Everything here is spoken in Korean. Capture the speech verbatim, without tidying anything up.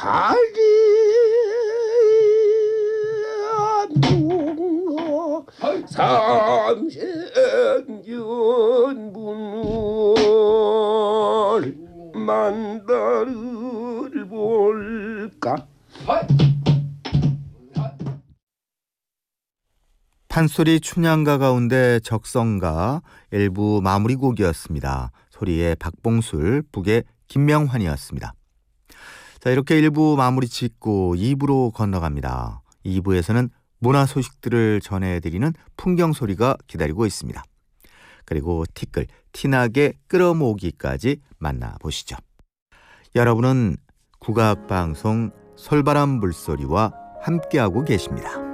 가리안동어 삼생연분을 만다를 볼까. 판소리 춘향가 가운데 적성가 일부 마무리곡이었습니다. 소리의 박봉술, 북의 김명환이었습니다. 자, 이렇게 일 부 마무리 짓고 이 부로 건너갑니다. 이 부에서는 문화 소식들을 전해드리는 풍경소리가 기다리고 있습니다. 그리고 티끌, 티나게 끌어모으기까지 만나보시죠. 여러분은 국악방송 솔바람 물소리와 함께하고 계십니다.